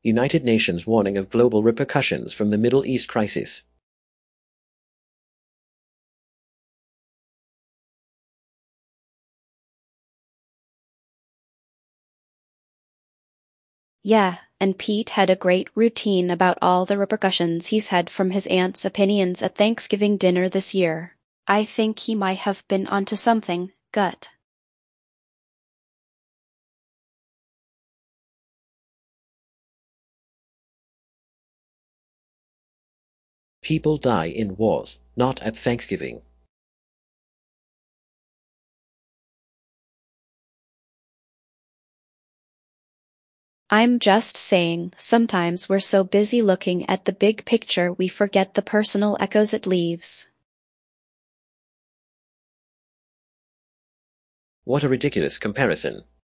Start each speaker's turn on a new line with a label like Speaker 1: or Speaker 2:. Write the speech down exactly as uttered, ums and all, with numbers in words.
Speaker 1: United Nations warning of global repercussions from the Middle East crisis.
Speaker 2: Yeah, and Pete had a great routine about all the repercussions he's had from his aunt's opinions at Thanksgiving dinner this year. I think he might have been onto something, gut.
Speaker 1: People die in wars, not at Thanksgiving.
Speaker 2: I'm just saying, sometimes we're so busy looking at the big picture we forget the personal echoes it leaves.
Speaker 1: What a ridiculous comparison.